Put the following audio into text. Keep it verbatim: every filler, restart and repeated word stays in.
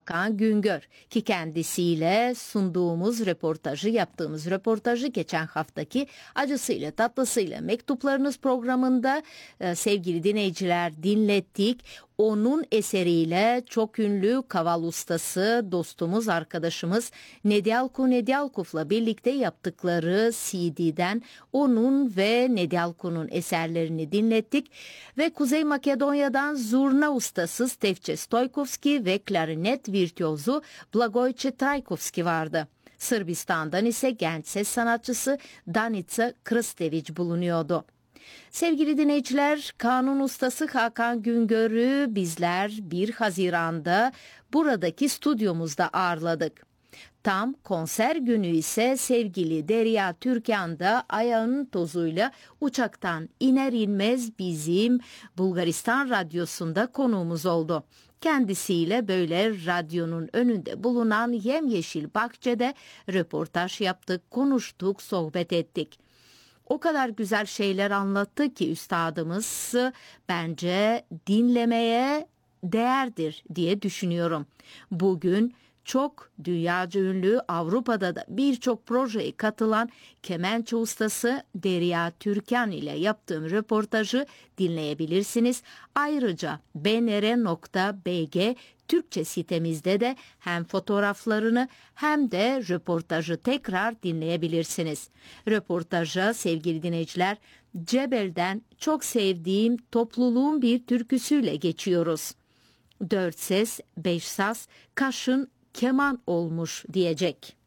Hakan Güngör ki kendisiyle sunduğumuz röportajı, yaptığımız röportajı geçen haftaki Acısıyla Tatlısıyla Mektuplarınız programında e, sevgili dinleyiciler dinlettik. Onun eseriyle çok ünlü kaval ustası, dostumuz, arkadaşımız Nedyalko Nedyalkov'la birlikte yaptıkları C D'den onun ve Nedyalko'nun eserlerini dinlettik. Ve Kuzey Makedonya'dan zurna ustası Stefče Stojkovski ve klarinet virtüozu Blagojče Trajkovski vardı. Sırbistan'dan ise genç ses sanatçısı Danica Krstević bulunuyordu. Sevgili dinleyiciler, kanun ustası Hakan Güngör'ü bizler bir Haziran'da buradaki stüdyomuzda ağırladık. Tam konser günü ise sevgili Derya Türkan da ayağının tozuyla uçaktan iner inmez bizim Bulgaristan Radyosu'nda konuğumuz oldu. Kendisiyle böyle radyonun önünde bulunan yemyeşil bahçede röportaj yaptık, konuştuk, sohbet ettik. O kadar güzel şeyler anlattı ki üstadımız, bence dinlemeye değerdir diye düşünüyorum. Bugün çok dünyaca ünlü, Avrupa'da da birçok projeye katılan kemençe ustası Derya Türkan ile yaptığım röportajı dinleyebilirsiniz. Ayrıca b n r nokta b g Türkçe sitemizde de hem fotoğraflarını hem de röportajı tekrar dinleyebilirsiniz. Röportaja sevgili dinleyiciler, Cebel'den çok sevdiğim topluluğun bir türküsüyle geçiyoruz. Dört ses, beş saz, kaşın keman olmuş diyecek.